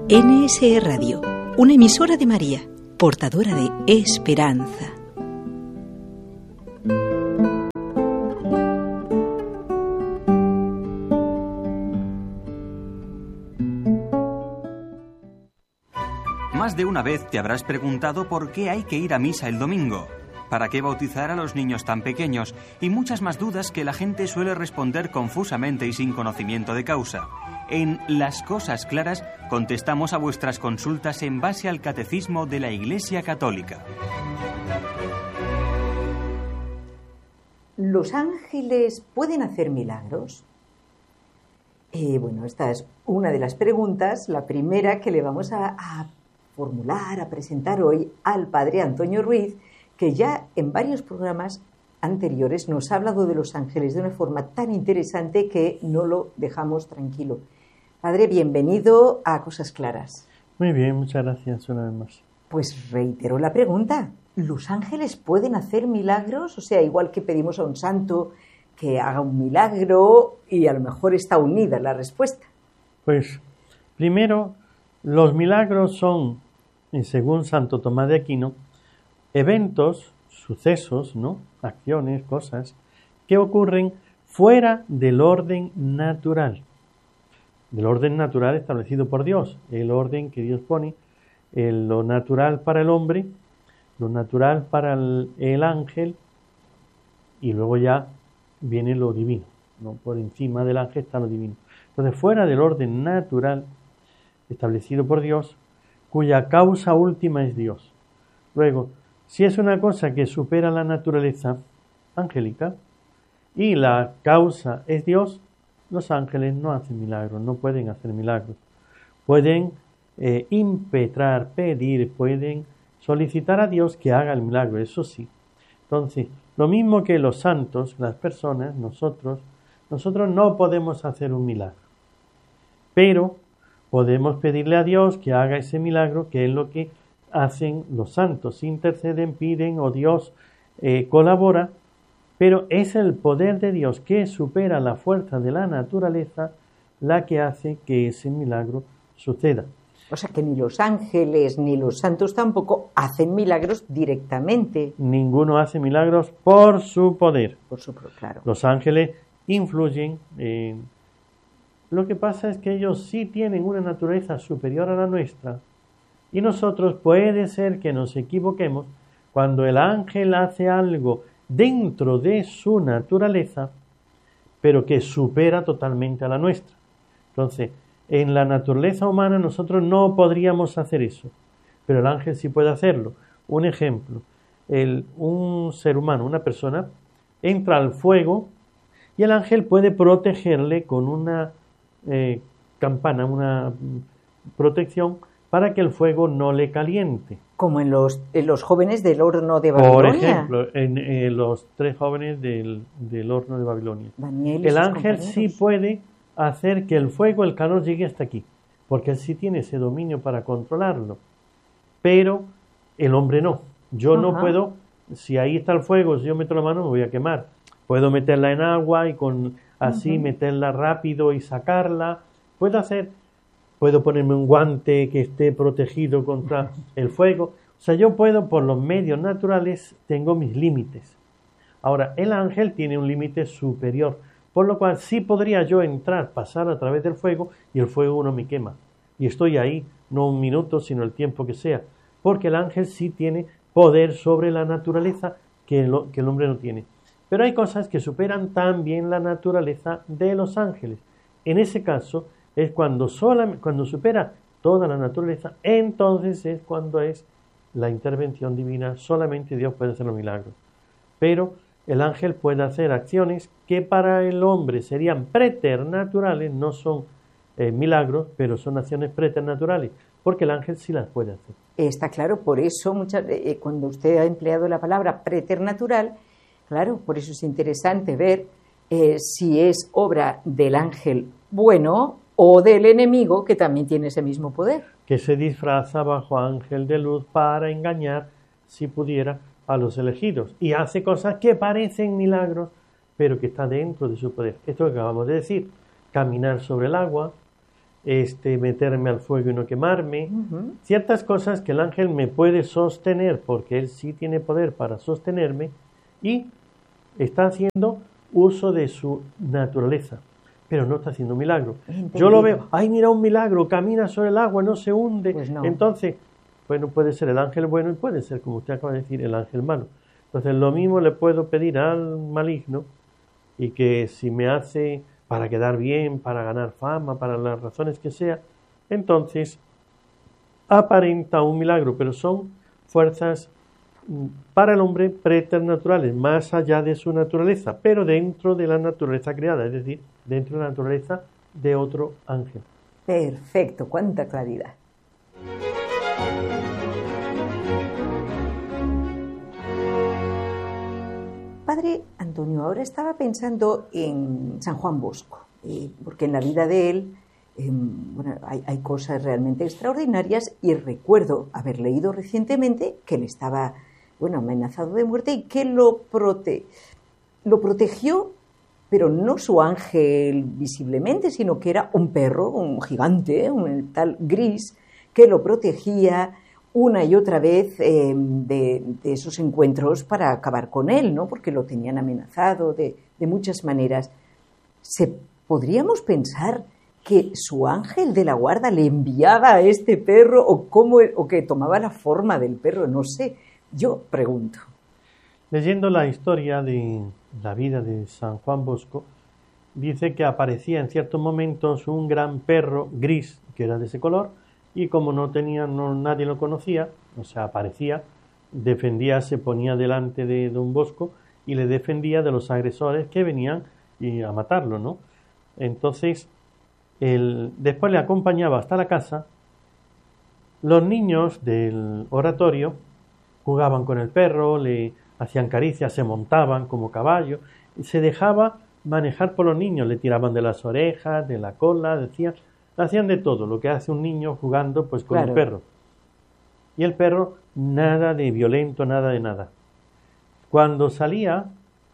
NSE Radio, una emisora de María, portadora de esperanza. Más de una vez te habrás preguntado por qué hay que ir a misa el domingo, para qué bautizar a los niños tan pequeños y muchas más dudas que la gente suele responder confusamente y sin conocimiento de causa. En Las Cosas Claras contestamos a vuestras consultas en base al Catecismo de la Iglesia Católica. ¿Los ángeles pueden hacer milagros? Bueno, esta es una de las preguntas, la primera que le vamos a formular, a presentar hoy al Padre Antonio Ruiz, que ya en varios programas anteriores nos ha hablado de los ángeles de una forma tan interesante que no lo dejamos tranquilo. Padre, bienvenido a Cosas Claras. Muy bien, muchas gracias una vez más. Pues reitero la pregunta, ¿los ángeles pueden hacer milagros? O sea, igual que pedimos a un santo que haga un milagro y a lo mejor está unida la respuesta. Pues, primero, los milagros son, según Santo Tomás de Aquino, eventos, sucesos, ¿no? Acciones, cosas, que ocurren fuera del orden natural. Del orden natural establecido por Dios, el orden que Dios pone, lo natural para el hombre, lo natural para el ángel, y luego ya viene lo divino, ¿no? Por encima del ángel está lo divino. Entonces, fuera del orden natural establecido por Dios, cuya causa última es Dios. Luego, si es una cosa que supera la naturaleza angélica y la causa es Dios, los ángeles no hacen milagros, no pueden hacer milagros. Pueden impetrar, pedir, pueden solicitar a Dios que haga el milagro, eso sí. Entonces, lo mismo que los santos, las personas, nosotros no podemos hacer un milagro. Pero podemos pedirle a Dios que haga ese milagro, que es lo que hacen los santos. Interceden, piden o Dios colabora. Pero es el poder de Dios que supera la fuerza de la naturaleza la que hace que ese milagro suceda. O sea que ni los ángeles ni los santos tampoco hacen milagros directamente. Ninguno hace milagros por su poder. Por su poder, claro. Los ángeles influyen. Lo que pasa es que ellos sí tienen una naturaleza superior a la nuestra. Y nosotros puede ser que nos equivoquemos cuando el ángel hace algo dentro de su naturaleza, pero que supera totalmente a la nuestra. Entonces, en la naturaleza humana nosotros no podríamos hacer eso, pero el ángel sí puede hacerlo. Un ejemplo, un ser humano, una persona, entra al fuego y el ángel puede protegerle con una campana, una protección para que el fuego no le caliente. Como en los jóvenes del horno de Babilonia. Por ejemplo, en los 3 jóvenes del horno de Babilonia. El ángel sí puede hacer que el fuego, el calor llegue hasta aquí, porque él sí tiene ese dominio para controlarlo. Pero el hombre no. Yo no puedo, si ahí está el fuego, si yo meto la mano me voy a quemar. Puedo meterla en agua y así meterla rápido y sacarla. Puedo ponerme un guante que esté protegido contra el fuego. O sea, yo puedo, por los medios naturales, tengo mis límites. Ahora, el ángel tiene un límite superior, por lo cual sí podría yo entrar, pasar a través del fuego y el fuego no me quema. Y estoy ahí, no un minuto, sino el tiempo que sea. Porque el ángel sí tiene poder sobre la naturaleza que el hombre no tiene. Pero hay cosas que superan también la naturaleza de los ángeles. En ese caso, es cuando supera toda la naturaleza, entonces es cuando es la intervención divina, solamente Dios puede hacer los milagros. Pero el ángel puede hacer acciones que para el hombre serían preternaturales, no son milagros, pero son acciones preternaturales, porque el ángel sí las puede hacer. Está claro, por eso cuando usted ha empleado la palabra preternatural, claro, por eso es interesante ver si es obra del ángel bueno o del enemigo, que también tiene ese mismo poder. Que se disfraza bajo ángel de luz para engañar, si pudiera, a los elegidos. Y hace cosas que parecen milagros, pero que está dentro de su poder. Esto que acabamos de decir, caminar sobre el agua, meterme al fuego y no quemarme. Ciertas cosas que el ángel me puede sostener, porque él sí tiene poder para sostenerme, y está haciendo uso de su naturaleza, pero no está haciendo milagro. Entendido. Yo lo veo, ¡ay, mira un milagro! Camina sobre el agua, no se hunde. Pues no. Entonces, bueno, puede ser el ángel bueno y puede ser, como usted acaba de decir, el ángel malo. Entonces, lo mismo le puedo pedir al maligno, y que si me hace para quedar bien, para ganar fama, para las razones que sea, entonces aparenta un milagro, pero son fuerzas para el hombre preternaturales, más allá de su naturaleza, pero dentro de la naturaleza creada, es decir, dentro de la naturaleza de otro ángel. Perfecto, cuánta claridad. Padre Antonio, ahora estaba pensando en San Juan Bosco, porque en la vida de él hay cosas realmente extraordinarias, y recuerdo haber leído recientemente que él estaba amenazado de muerte y que lo protegió, pero no su ángel visiblemente, sino que era un perro, un gigante, un tal Gris, que lo protegía una y otra vez de esos encuentros para acabar con él, ¿no? Porque lo tenían amenazado de muchas maneras. ¿Podríamos pensar que su ángel de la guarda le enviaba a este perro o que tomaba la forma del perro? No sé, yo pregunto. Leyendo la historia de la vida de San Juan Bosco, dice que aparecía en ciertos momentos un gran perro gris, que era de ese color, y como nadie lo conocía, o sea, aparecía, se ponía delante de don Bosco y le defendía de los agresores que venían a matarlo, ¿no? Entonces, después le acompañaba hasta la casa. Los niños del oratorio jugaban con el perro, le hacían caricias, se montaban como caballo, y se dejaba manejar por los niños, le tiraban de las orejas, de la cola, hacían de todo, lo que hace un niño jugando pues con el perro. Y el perro, nada de violento, nada de nada. Cuando salía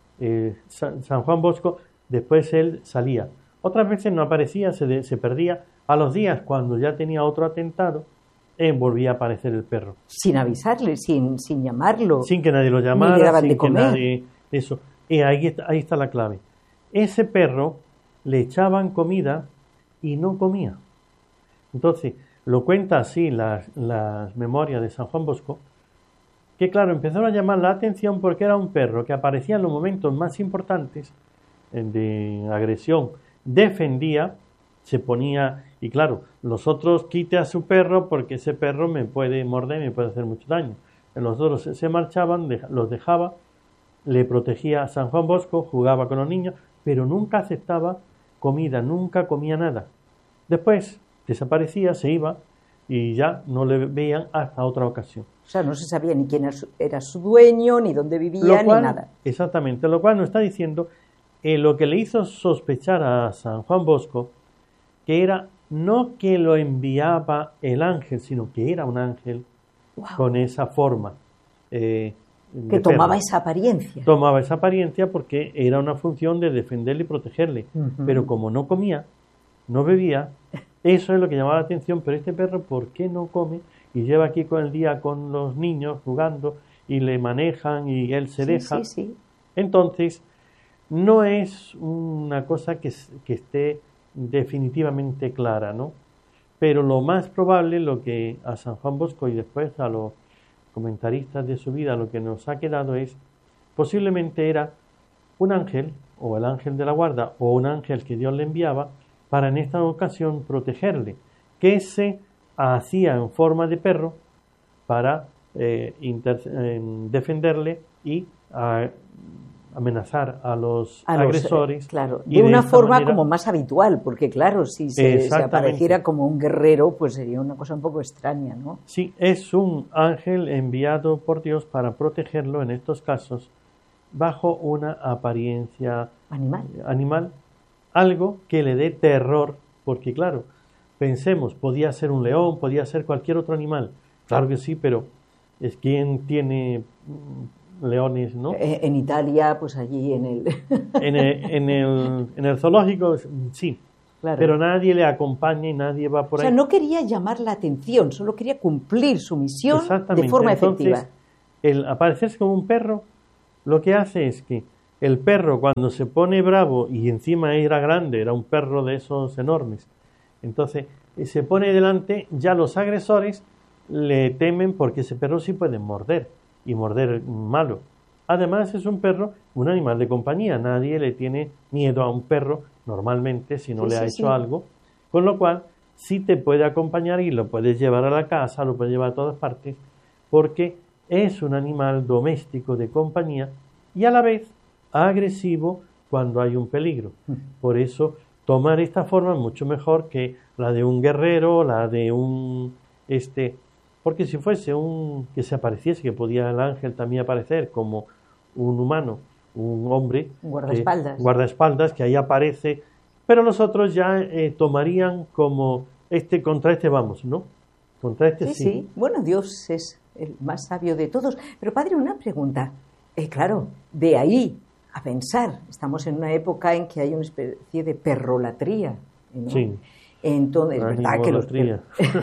San Juan Bosco, después él salía. Otras veces no aparecía, se perdía. A los días, cuando ya tenía otro atentado, volvía a aparecer el perro. Sin avisarle, sin llamarlo. Sin que nadie lo llamara, ni le daban sin de que comer. nadie... Eso. Y ahí está la clave. Ese perro le echaban comida y no comía. Entonces, lo cuenta así las memorias de San Juan Bosco, que claro, empezaron a llamar la atención porque era un perro que aparecía en los momentos más importantes de agresión, defendía, se ponía, y claro, los otros quite a su perro porque ese perro me puede morder, me puede hacer mucho daño. Los otros se marchaban, los dejaba, le protegía a San Juan Bosco, jugaba con los niños, pero nunca aceptaba comida, nunca comía nada. Después desaparecía, se iba y ya no le veían hasta otra ocasión. O sea, no se sabía ni quién era su dueño, ni dónde vivía, ni nada. Exactamente, lo cual nos está diciendo lo que le hizo sospechar a San Juan Bosco, que era no que lo enviaba el ángel, sino que era un ángel con esa forma. Que tomaba esa apariencia. Tomaba esa apariencia porque era una función de defenderle y protegerle. Pero como no comía, no bebía, eso es lo que llamaba la atención. Pero este perro, ¿por qué no come? Y lleva aquí con el día con los niños jugando y le manejan y él se deja. Sí. Entonces, no es una cosa que esté definitivamente clara, ¿no? Pero lo más probable, lo que a San Juan Bosco y después a los comentaristas de su vida, lo que nos ha quedado es, posiblemente era un ángel, o el ángel de la guarda, o un ángel que Dios le enviaba, para en esta ocasión protegerle, que se hacía en forma de perro para defenderle y amenazar a los agresores. Claro, de una forma como más habitual, porque claro, si se apareciera como un guerrero, pues sería una cosa un poco extraña, ¿no? Sí, es un ángel enviado por Dios para protegerlo en estos casos bajo una apariencia animal, algo que le dé terror, porque claro, pensemos, podía ser un león, podía ser cualquier otro animal, claro que sí, pero es quien tiene leones, ¿no? En Italia, pues allí en el... en el zoológico, sí, Claro. pero nadie le acompaña y nadie va por O sea, ahí. no quería llamar la atención, solo quería cumplir su misión Exactamente. de forma Entonces, efectiva. el aparecerse como un perro, lo que hace es que el perro, cuando se pone bravo, y encima era grande, era un perro de esos enormes, entonces se pone delante, ya los agresores le temen porque ese perro sí puede morder, y morder malo. Además es un perro, un animal de compañía, nadie le tiene miedo a un perro normalmente si no Sí, le ha sí, hecho sí. algo, con lo cual sí te puede acompañar y lo puedes llevar a la casa, lo puedes llevar a todas partes, porque es un animal doméstico de compañía y a la vez agresivo cuando hay un peligro. Por eso tomar esta forma es mucho mejor que la de un guerrero, la de un porque si fuese un que se apareciese, que podía el ángel también aparecer como un humano, un hombre, Un guardaespaldas. guardaespaldas que ahí aparece, pero los otros ya tomarían como contra este vamos, ¿no? Contra este Sí, sí. sí. Bueno, Dios es el más sabio de todos. Pero, padre, una pregunta. Claro, de ahí a pensar, estamos en una época en que hay una especie de perrolatría, ¿no? Sí. Entonces, es verdad que los Animolatría.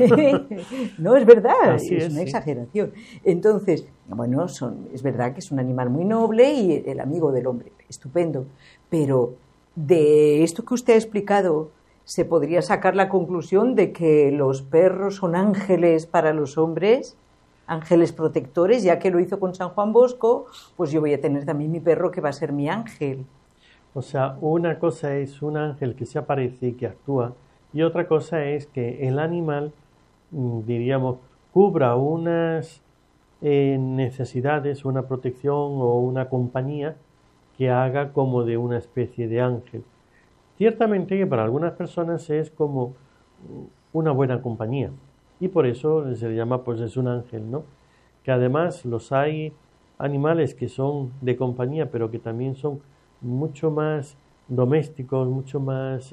no, es verdad, Así es es, una sí. exageración. Entonces, bueno, es verdad que es un animal muy noble y el amigo del hombre, estupendo. Pero de esto que usted ha explicado, se podría sacar la conclusión de que los perros son ángeles para los hombres, ángeles protectores, ya que lo hizo con San Juan Bosco, pues yo voy a tener también mi perro que va a ser mi ángel. O sea, una cosa es un ángel que se aparece y que actúa, y otra cosa es que el animal, diríamos, cubra unas necesidades, una protección o una compañía que haga como de una especie de ángel. Ciertamente que para algunas personas es como una buena compañía, y por eso se le llama, pues es un ángel, ¿no? Que además los hay animales que son de compañía, pero que también son mucho más domésticos, mucho más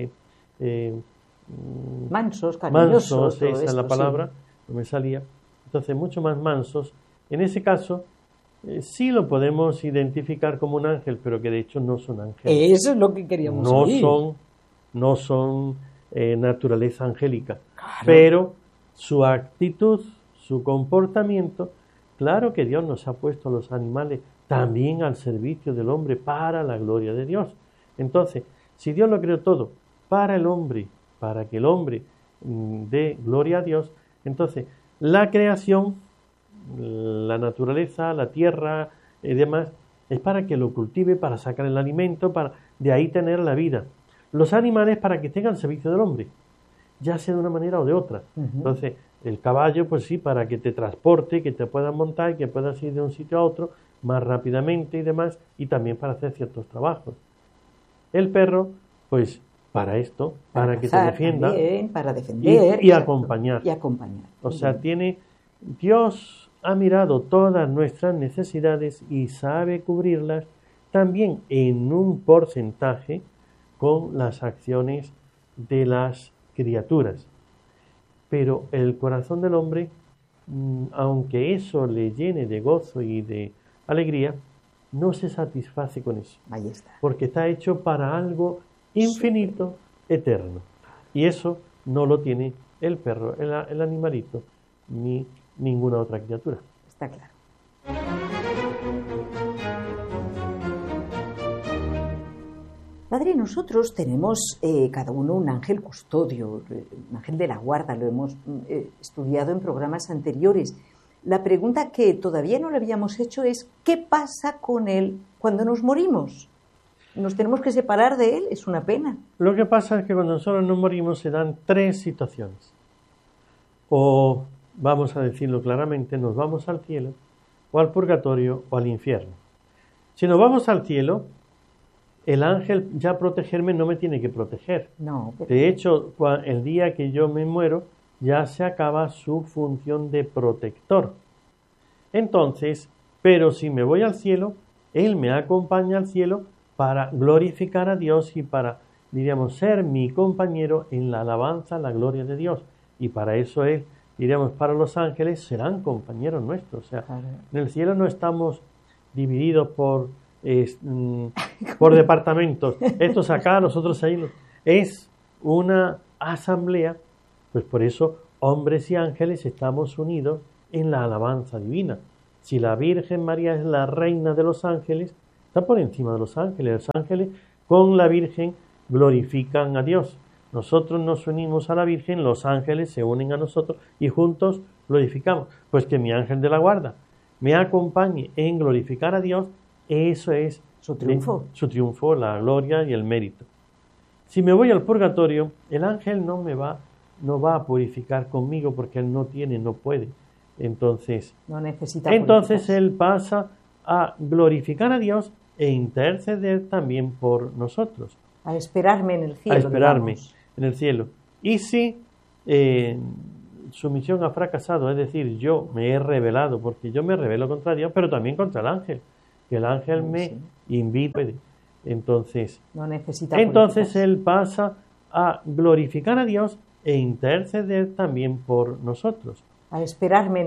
Mansos, cariñosos, mansos, todo esa es esto, la palabra, no me salía. Entonces, mucho más mansos. En ese caso, sí lo podemos identificar como un ángel, pero que de hecho no son ángeles. Eso es lo que queríamos No oír. son naturaleza angélica, pero su actitud, su comportamiento, claro que Dios nos ha puesto a los animales también al servicio del hombre para la gloria de Dios. Entonces, si Dios lo creó todo para el hombre, para que el hombre dé gloria a Dios, entonces la creación, la naturaleza, la tierra y demás, es para que lo cultive, para sacar el alimento, para de ahí tener la vida. Los animales para que estén al servicio del hombre, ya sea de una manera o de otra. Entonces, el caballo, pues sí, para que te transporte, que te puedas montar, que puedas ir de un sitio a otro más rápidamente y demás, y también para hacer ciertos trabajos. El perro, pues para esto, para que te cazar defienda también, para defender y exacto, acompañar. y acompañar. O Muy sea, bien. Dios ha mirado todas nuestras necesidades y sabe cubrirlas también en un porcentaje con las acciones de las criaturas. Pero el corazón del hombre, aunque eso le llene de gozo y de alegría, no se satisface con eso, Ahí está. porque está hecho para algo infinito, eterno. Y eso no lo tiene el perro, el animalito, ni ninguna otra criatura. Está claro. Padre, nosotros tenemos cada uno un ángel custodio, un ángel de la guarda, lo hemos estudiado en programas anteriores. La pregunta que todavía no le habíamos hecho es, ¿qué pasa con él cuando nos morimos? ¿Nos tenemos que separar de él? Es una pena. Lo que pasa es que cuando nosotros nos morimos se dan tres situaciones. O, vamos a decirlo claramente, nos vamos al cielo, o al purgatorio, o al infierno. Si nos vamos al cielo, el ángel ya protegerme no me tiene que proteger. No, pero... De hecho, el día que yo me muero, ya se acaba su función de protector. Entonces, pero si me voy al cielo, él me acompaña al cielo para glorificar a Dios y para, diríamos, ser mi compañero en la alabanza, la gloria de Dios. Y para eso él, diríamos, para los ángeles serán compañeros nuestros. O sea, Claro. en el cielo no estamos divididos por departamentos. Estos acá, los otros ahí. Es una asamblea, pues por eso hombres y ángeles estamos unidos en la alabanza divina. Si la Virgen María es la reina de los ángeles, está por encima de los ángeles. Los ángeles con la Virgen glorifican a Dios. Nosotros nos unimos a la Virgen, los ángeles se unen a nosotros y juntos glorificamos. Pues que mi ángel de la guarda me acompañe en glorificar a Dios, eso es su triunfo. Su triunfo, la gloria y el mérito. Si me voy al purgatorio, el ángel no va a purificar conmigo porque él no puede. Entonces, no necesita él pasa a glorificar a Dios e interceder también por nosotros. A esperarme en el cielo. A esperarme en el cielo. Y si su misión ha fracasado, es decir, yo me he rebelado, porque yo me rebelo contra Dios, pero también contra el ángel, que el ángel me invita. Entonces, no necesita él pasa a glorificar a Dios e interceder también por nosotros. A esperarme